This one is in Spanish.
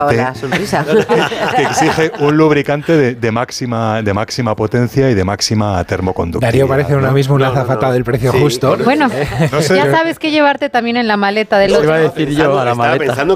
la sonrisa. que exige un lubricante de máxima potencia y de máxima termoconductividad. Darío parece ahora mismo una azafata del precio justo. Bueno, No sé. ya sabes que llevarte también en la maleta del Iba a otro. decir yo a la maleta.